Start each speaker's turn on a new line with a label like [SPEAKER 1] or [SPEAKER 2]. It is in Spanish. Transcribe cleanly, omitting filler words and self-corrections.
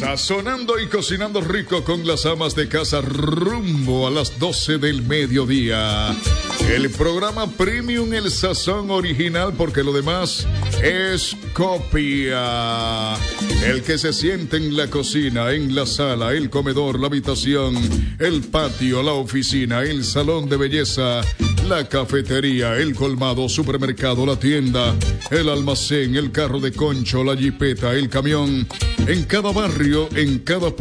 [SPEAKER 1] Sazonando y cocinando rico con las amas de casa rumbo a las 12 del mediodía. El programa Premium, el sazón original, porque lo demás es copia. El que se siente en la cocina, en la sala, el comedor, la habitación, el patio, la oficina, el salón de belleza, la cafetería, el colmado, supermercado, la tienda, el almacén, el carro de concho, la jipeta, el camión. En cada barrio, en cada